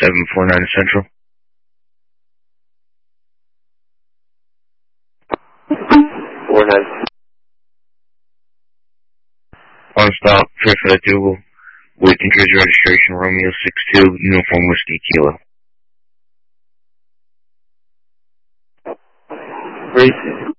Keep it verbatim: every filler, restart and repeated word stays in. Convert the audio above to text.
seven four nine Central. four nine. On stop, Trifid Dougal. With New Jersey registration, Romeo six two, Uniform Whiskey Kilo. Three.